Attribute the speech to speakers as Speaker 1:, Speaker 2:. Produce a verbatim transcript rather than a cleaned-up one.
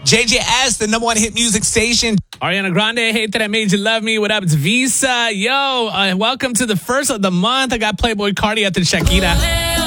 Speaker 1: J J S, the number one hit music station.
Speaker 2: Ariana Grande, Hate That I Made You Love Me. What up? It's Visa. Yo, uh, welcome to the first of the month. I got Playboy Cardi at the Shakira.